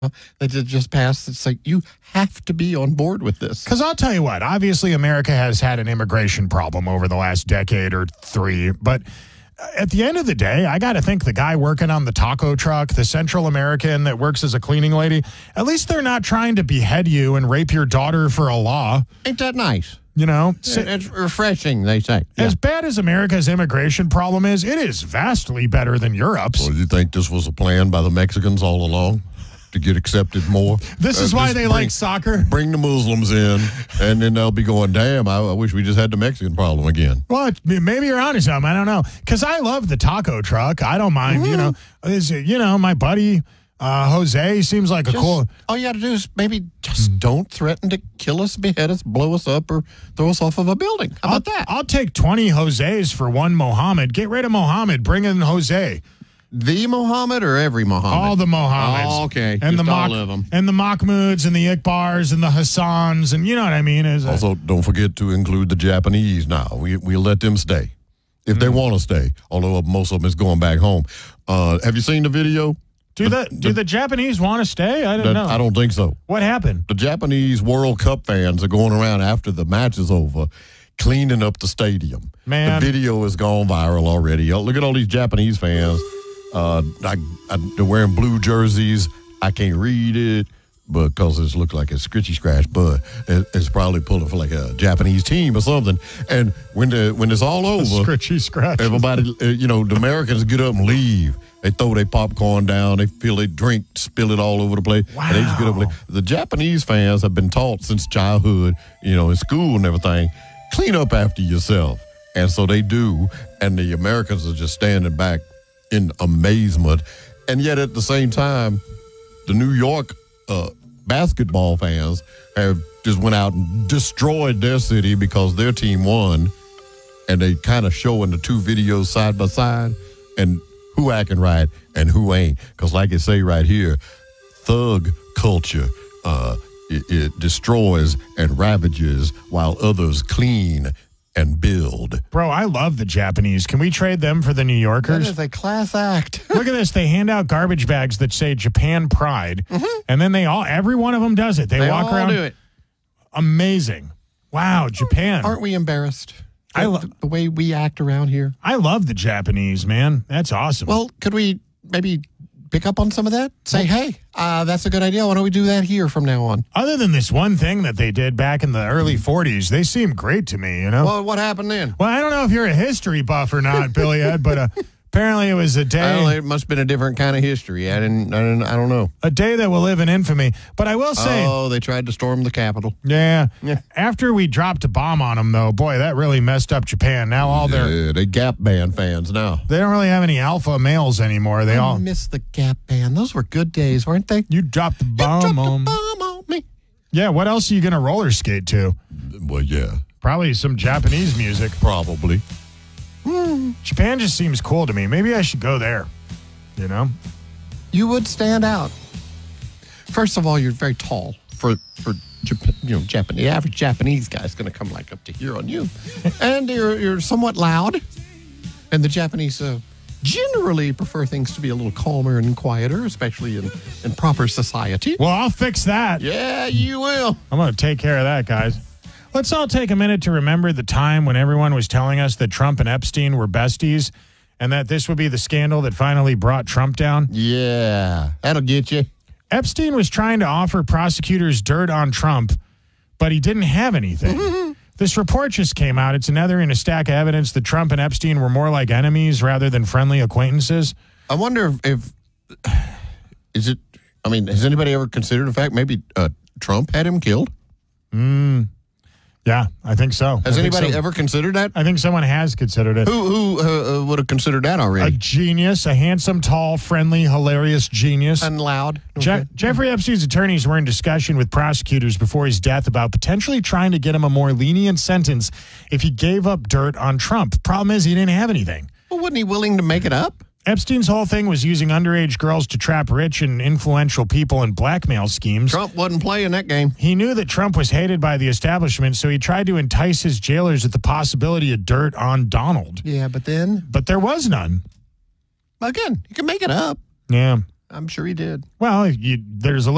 They did just pass. It's like, you have to be on board with this. Because I'll tell you what, obviously America has had an immigration problem over the last decade or three, but at the end of the day, I got to think the guy working on the taco truck, the Central American that works as a cleaning lady, at least they're not trying to behead you and rape your daughter for a law. Ain't that nice? You know? It's refreshing, they say. As bad as America's immigration problem is, it is vastly better than Europe's. Well, you think this was a plan by the Mexicans all along? To get accepted more. This is why they like soccer. Bring the Muslims in, and then they'll be going, damn, I wish we just had the Mexican problem again. Well, maybe you're onto something. I don't know. Because I love the taco truck. I don't mind, my buddy Jose seems like a cool... All you got to do is maybe just don't threaten to kill us, behead us, blow us up, or throw us off of a building. How about that? I'll take 20 Jose's for one Mohammed. Get rid of Mohammed. Bring in Jose. The Mohammed or every Mohammed? All the Mohammeds. Oh, okay. And just the all of them. And the Mahmouds and the Iqbars and the Hassans and you know what I mean? Also, don't forget to include the Japanese now. We'll let them stay. If they want to stay, although most of them is going back home. Have you seen the video? Do the Japanese want to stay? I don't know. I don't think so. What happened? The Japanese World Cup fans are going around after the match is over, cleaning up the stadium. Man. The video has gone viral already. Look at all these Japanese fans. They're wearing blue jerseys. I can't read it because it looks like a scritchy scratch, but it's probably pulling for like a Japanese team or something. And when it's all over, scritchy scratch. Everybody, the Americans get up and leave. They throw their popcorn down. They feel they drink, spill it all over the place. Wow. And they just get up and leave. The Japanese fans have been taught since childhood, in school and everything, clean up after yourself. And so they do. And the Americans are just standing back in amazement. And yet at the same time, the New York basketball fans have just went out and destroyed their city because their team won. And they kind of show in the two videos side by side and who acting right and who ain't. Because like it say right here, thug culture, it destroys and ravages while others clean and build. Bro, I love the Japanese. Can we trade them for the New Yorkers? That is a class act. Look at this. They hand out garbage bags that say Japan Pride. And then every one of them does it. They walk all around. do it. Amazing. Wow, Japan. Aren't we embarrassed? The way we act around here. I love the Japanese, man. That's awesome. Well, could we maybe pick up on some of that? Say, hey, that's a good idea. Why don't we do that here from now on? Other than this one thing that they did back in the early 40s, they seem great to me, Well, what happened then? Well, I don't know if you're a history buff or not, Billy Ed, but apparently it was a day. It must have been a different kind of history. I don't know. A day that will live in infamy. But I will say. Oh, they tried to storm the Capitol. Yeah. After we dropped a bomb on them, though, boy, that really messed up Japan. Now all they Gap Band fans now. They don't really have any alpha males anymore. They all miss the Gap Band. Those were good days, weren't they? You dropped the bomb on me. Yeah, what else are you going to roller skate to? Well, yeah. Probably some Japanese music. Probably. Japan just seems cool to me. Maybe I should go there. You would stand out. First of all, you're very tall for Japan. The average Japanese guy's going to come like up to here on you, and you're somewhat loud. And the Japanese generally prefer things to be a little calmer and quieter, especially in proper society. Well, I'll fix that. Yeah, you will. I'm going to take care of that, guys. Let's all take a minute to remember the time when everyone was telling us that Trump and Epstein were besties and that this would be the scandal that finally brought Trump down. Yeah, that'll get you. Epstein was trying to offer prosecutors dirt on Trump, but he didn't have anything. This report just came out. It's another in a stack of evidence that Trump and Epstein were more like enemies rather than friendly acquaintances. I wonder if has anybody ever considered the fact maybe Trump had him killed? Yeah, I think so. Has anybody ever considered that? I think someone has considered it. Who would have considered that already? A genius, a handsome, tall, friendly, hilarious genius. And loud. Jeffrey Epstein's attorneys were in discussion with prosecutors before his death about potentially trying to get him a more lenient sentence if he gave up dirt on Trump. Problem is, he didn't have anything. Well, wasn't he willing to make it up? Epstein's whole thing was using underage girls to trap rich and influential people in blackmail schemes. Trump wasn't playing that game. He knew that Trump was hated by the establishment, so he tried to entice his jailers with the possibility of dirt on Donald. Yeah, but there was none. Again, you can make it up. Yeah. I'm sure he did. Well, there's a